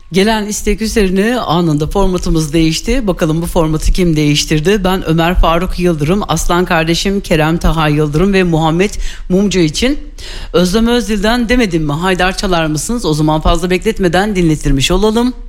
Gelen istek üzerine anında formatımız değişti. Bakalım bu formatı kim değiştirdi? Ben Ömer Faruk Yıldırım, aslan kardeşim Kerem Taha Yıldırım ve Muhammed Mumcu için Özlem Özdil'den Demedim mi Haydar çalar mısınız? O zaman fazla bekletmeden dinletirmiş olalım.